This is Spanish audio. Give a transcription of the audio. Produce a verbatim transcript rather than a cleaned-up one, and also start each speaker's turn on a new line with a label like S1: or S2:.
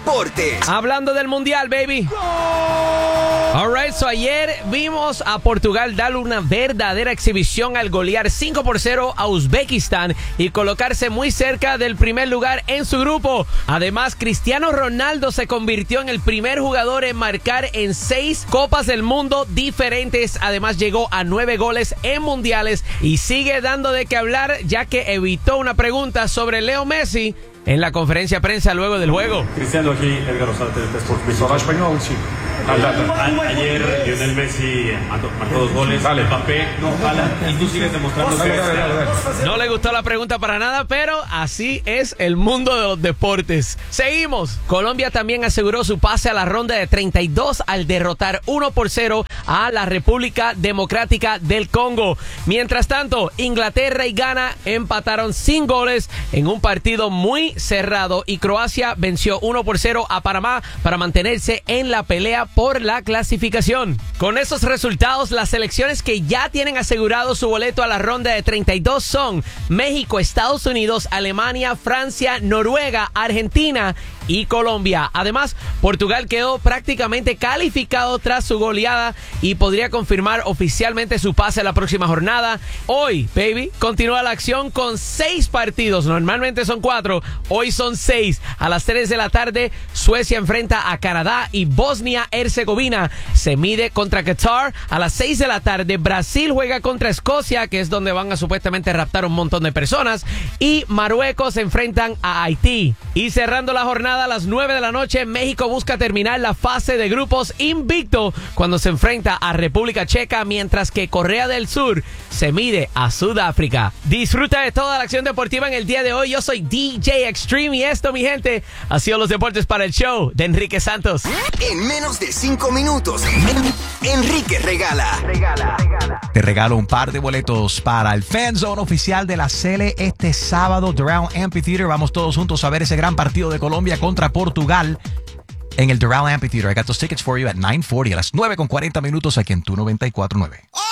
S1: deportes.
S2: Hablando del Mundial, baby. Alright, so ayer vimos a Portugal dar una verdadera exhibición al golear cinco por cero a Uzbekistán y colocarse muy cerca del primer lugar en su grupo. Además, Cristiano Ronaldo se convirtió en el primer jugador en marcar en seis Copas del Mundo diferentes. Además, llegó a nueve goles en mundiales y sigue dando de qué hablar, ya que evitó una pregunta sobre Leo Messi en la conferencia de prensa luego del juego.
S3: Cristiano aquí, Edgar Osala, T V T Sport. ¿Solo español? Sí. Ayer Lionel Messi marcó dos goles. Dale. Mbappé no jala y tú sigues demostrando que eres...
S2: No le gustó la pregunta para nada, pero así es el mundo de los deportes. Seguimos. Colombia también aseguró su pase a la ronda de treinta y dos al derrotar uno por cero a la República Democrática del Congo. Mientras tanto, Inglaterra y Ghana empataron sin goles en un partido muy cerrado y Croacia venció uno por cero a Panamá para mantenerse en la pelea por la clasificación. Con esos resultados, las selecciones que ya tienen asegurado su boleto a la ronda de treinta y dos son México, Estados Unidos, Alemania, Francia, Noruega, Argentina y Colombia. Además, Portugal quedó prácticamente calificado tras su goleada y podría confirmar oficialmente su pase a la próxima jornada. Hoy, baby, continúa la acción con seis partidos. Normalmente son cuatro, hoy son seis. A las tres de la tarde, Suecia enfrenta a Canadá y Bosnia-Herzegovina se mide contra Qatar. A las seis de la tarde, Brasil juega contra Escocia, que es donde van a supuestamente raptar un montón de personas, y Marruecos se enfrentan a Haití. Y cerrando la jornada, a las nueve de la noche, México busca terminar la fase de grupos invicto cuando se enfrenta a República Checa, mientras que Corea del Sur se mide a Sudáfrica. Disfruta de toda la acción deportiva en el día de hoy. Yo soy D J Extreme y esto, mi gente, ha sido los deportes para el show de Enrique Santos.
S1: En menos de cinco minutos, Enrique regala. regala.
S4: Te regalo un par de boletos para el Fan Zone oficial de la C L este sábado, Doral Amphitheater. Vamos todos juntos a ver ese gran partido de Colombia contra Portugal en el Doral Amphitheater. I got those tickets for you at nine forty, a las nueve con cuarenta minutos aquí en tu noventa y cuatro punto nueve.